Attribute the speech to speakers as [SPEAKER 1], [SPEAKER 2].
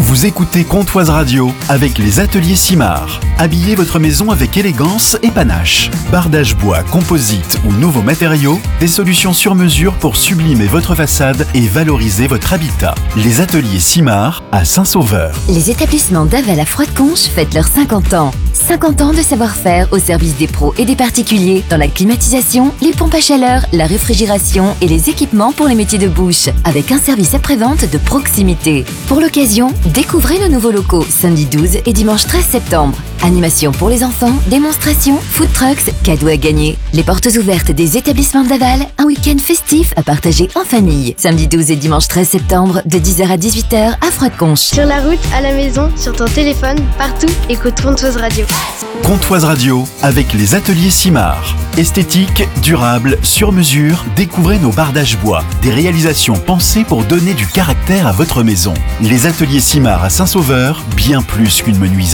[SPEAKER 1] Vous écoutez Comptoise Radio avec les ateliers Simard. Habillez votre maison avec élégance et panache. Bardage bois, composite ou nouveaux matériaux, des solutions sur mesure pour sublimer votre façade et valoriser votre habitat. Les ateliers Simard à Saint-Sauveur.
[SPEAKER 2] Les établissements d'Aval à Froide-Conche fêtent leurs 50 ans. 50 ans de savoir-faire au service des pros et des particuliers dans la climatisation, les pompes à chaleur, la réfrigération et les équipements pour les métiers de bouche, avec un service après-vente de proximité. Pour l'occasion, découvrez nos nouveaux locaux samedi 12 et dimanche 13 septembre. Animation pour les enfants, démonstration, food trucks, cadeaux à gagner. Les portes ouvertes des établissements d'Aval, un week-end festif à partager en famille. Samedi 12 et dimanche 13 septembre, de 10h à 18h à Froide-Conche.
[SPEAKER 3] Sur la route, à la maison, sur ton téléphone, partout, écoute Comptoise Radio.
[SPEAKER 1] Comptoise Radio avec les ateliers Simard. Esthétique, durable, sur mesure, découvrez nos bardages bois. Des réalisations pensées pour donner du caractère à votre maison. Les ateliers Simard à Saint-Sauveur, bien plus qu'une menuiserie.